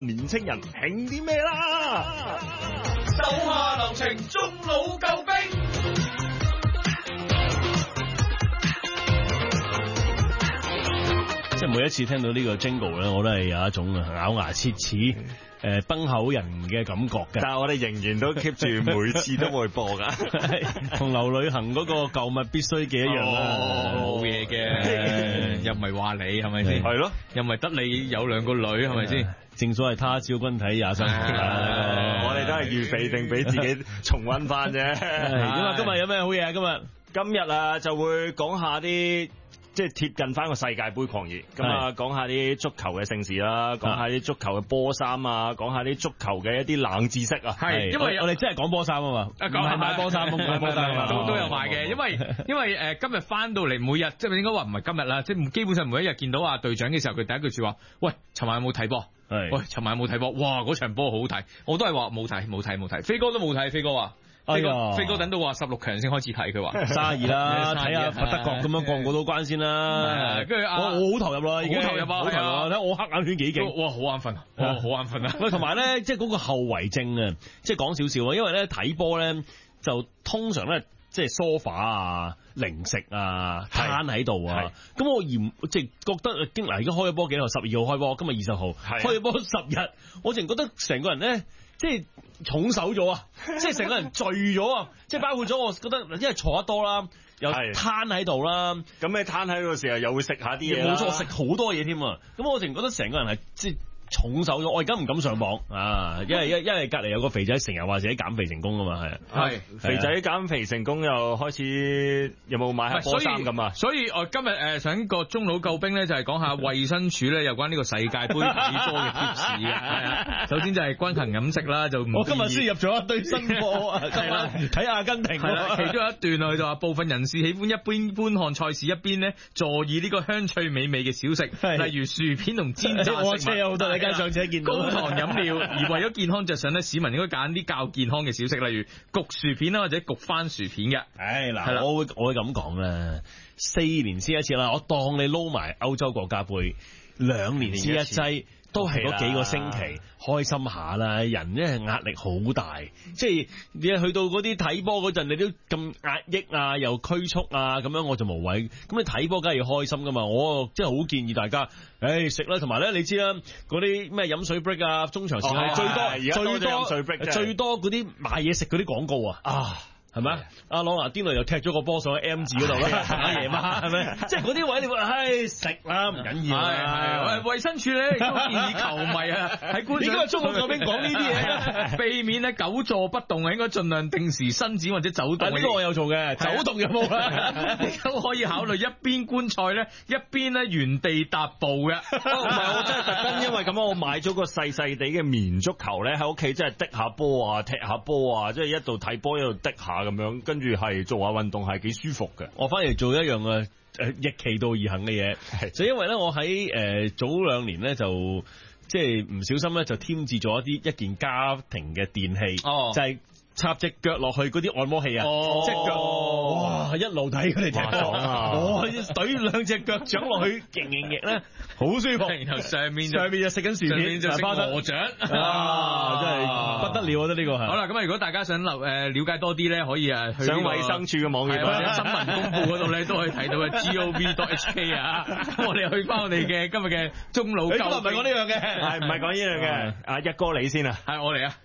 年青人興啲咩啦？ 手下留情，中老救兵。 即係每一次聽到呢個 jingle 咧，我都係有一種咬牙切齒崩口人嘅感覺嘅。 但係我哋仍然都 keep 住每次都會播噶， 同劉旅行嗰個舊物必須嘅一樣啦。 冇嘢嘅，又唔係話你係咪先？ 係咯， 又唔係得你有兩個女係咪先？ 正所謂他朝君體也辛苦， 我哋都係預備定俾自己重溫翻啫。 咁啊，今日有咩好嘢啊？ 今日啊就會講下啲即係貼近翻個世界盃狂熱，咁啊講下啲足球嘅盛事啦，講下啲足球嘅波衫啊，講下啲足球嘅一啲冷知識啊。 係，因為我哋真係講波衫啊嘛，唔係買波衫，買波衫都有買嘅。因為今日翻到嚟每日，即係應該話唔係今日啦，即係基本上每一日見到阿隊長嘅時候，佢第一句說話，喂，尋晚有冇睇波？喂，尋晚有冇睇波？哇，嗰場波好睇，我都係話冇睇，飛哥都冇睇，飛哥話。飛哥等到話16強先開始睇，佢話 32啦，睇下德國咁樣過到關先啦。跟住我好投入啦，已經好投入啊！睇我黑眼圈幾勁， 哇，好眼瞓啊！好眼瞓啊！ 喂，同埋咧，即係嗰個後遺症啊，即係講少少啊，因為咧睇波咧就通常咧即係梳化啊、零食啊攤喺度啊，咁我即係覺得經嗱而家開咗波幾號？12號開波，今日20號開咗波10日，我淨覺得成個人咧。即係重手咗啊！即係成個人醉咗啊！即係包括咗，我覺得因為坐得多啦，又攤喺度啦， 咁你攤喺度時候又會食下啲嘢， 冇錯，食好多嘢添啊！咁我淨覺得成個人係即係重手咗，我而家唔敢上網啊！因為隔離有個肥仔成日話自己減肥成功啊嘛， 係肥仔減肥成功又開始有冇買下波衫咁啊？ 所以我今日想個中老救兵咧，就係講下衛生署咧有關呢個世界盃睇波嘅貼士嘅。係啊，首先就係均衡飲食啦，就我今日先入咗一堆新貨啊！睇阿根廷係啦，其中有一段佢就話部分人士喜歡一邊觀看賽事一邊咧坐以呢個香脆美味嘅小食，例如薯片同煎炸食物。 我車有好多你街上車見到高糖飲料，而為咗健康着想咧，市民應該揀啲較健康嘅小食，例如焗薯片啦，或者焗番薯片嘅。 嗱，我會咁講啦，4年先一次啦，我當你撈埋歐洲國家盃2年先一劑。都係嗰幾個星期開心下啦，人咧係壓力好大，即係你去到嗰啲睇波嗰陣，你都咁壓抑啊，又拘束啊，咁樣我就無謂。咁你睇波梗係要開心噶嘛，我即係好建議大家，食啦，同埋咧你知啦，嗰啲咩飲水 break 啊，中場時間最多嗰啲買嘢食嗰啲廣告啊。係咪阿朗拿甸奴又踢咗個波上去 M 字嗰度啦，打夜晚係咪？即係嗰啲位你話，食啦唔緊要。 係衛生署咧都建議球迷啊喺觀賞中老救兵講呢啲嘢， 避免咧久坐不動啊，應該盡量定時伸展或者走動。 呢個我有做嘅，走動有冇啦？ 你都可以考慮一邊觀賽咧，一邊咧原地踏步嘅。 唔係我真係特登，因為咁我買咗個細細地嘅棉足球咧，喺屋企真係滴下波啊，踢下波啊，即係一度睇波一度滴下。咁樣跟住係做下運動係幾舒服嘅。 我反而做一樣逆其道而行嘅嘢，就因為咧我喺早2年咧就即係唔小心咧就添置咗一件家庭嘅電器，就係插隻腳落去嗰啲按摩器啊，隻腳哇一路睇佢哋踢波啊，懟兩隻腳掌落去，勁咧，好舒服。 然後上面就食緊薯片， 就食鵝掌， 真係不得了，我覺得呢個係。 好啦，咁如果大家想了解多啲咧，可以去上衛生署嘅網頁或者新聞公佈嗰度咧，都可以睇到嘅 gov.hk 啊。咁我哋去翻我哋嘅今日嘅中老救兵。 今日唔係講呢樣嘅， 係唔係講呢樣嘅？阿一哥你先啊， 係我嚟啊。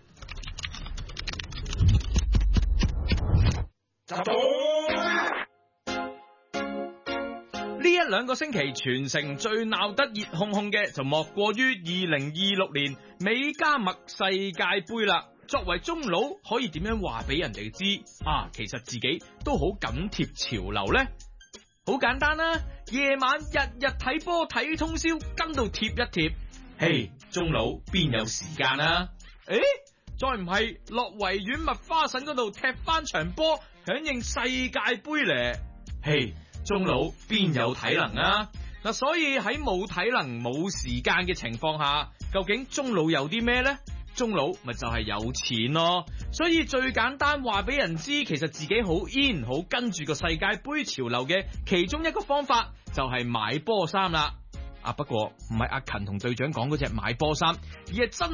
呢1-2個星期全城最鬧得熱烘烘嘅就莫過於2026年美加墨世界盃啦。作為中佬可以點樣話俾人哋知其實自己都好緊貼潮流呢？好簡單啦，夜晚日日睇波睇通宵，跟到貼一貼。嘿，中佬邊有時間啊？再唔係落維園麥花臣嗰度踢翻場波，響應世界盃咧。嘿，中佬邊有體能啊？嗱，所以喺冇體能冇時間嘅情況下，究竟中佬有啲咩呢？中佬咪就係有錢咯。所以最簡單話俾人知，其實自己好 in 好跟住個世界盃潮流嘅其中一個方法就係買波衫啦。不過唔係阿勤同隊長講嗰隻買波衫，而係真